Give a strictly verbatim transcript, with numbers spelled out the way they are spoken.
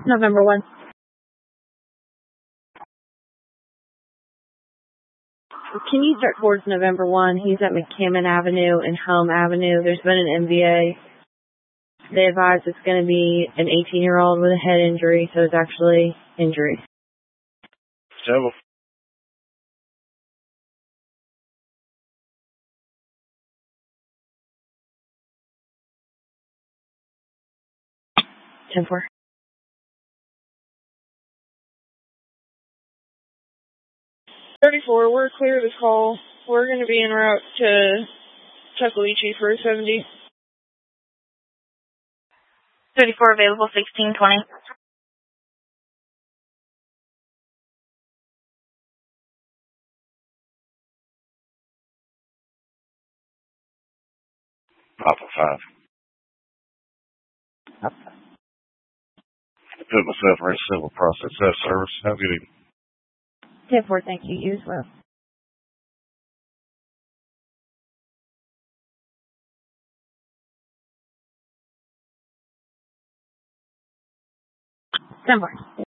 November one. Can you start towards November one? He's at McCammon Avenue and Home Avenue. There's been an M V A. They advise it's going to be an eighteen-year-old with a head injury, so it's actually injury. Several. ten four. thirty-four, we're clear to call. We're going to be en route to Tuckaleechee for seventy. thirty-four available, sixteen twenty. Papa five. Put myself in civil process F service. Have a good evening. ten four, thank you. You as well. ten four.